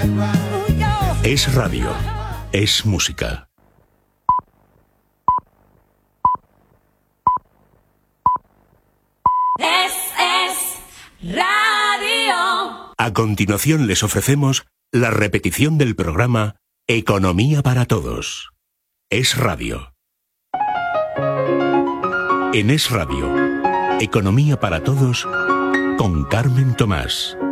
Es radio, es música. Es radio. A continuación les ofrecemos la repetición del programa Economía para Todos. Es radio. En Es radio, Economía para Todos con Carmen Tomás.